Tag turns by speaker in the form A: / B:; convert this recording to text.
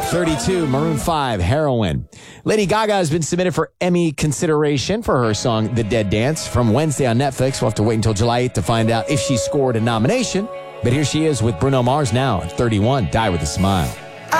A: 32, Maroon 5, Heroin. Lady Gaga has been submitted for Emmy consideration for her song The Dead Dance from Wednesday on Netflix. We'll have to wait until July 8th to find out if she scored a nomination. But here she is with Bruno Mars now at 31, Die With a Smile.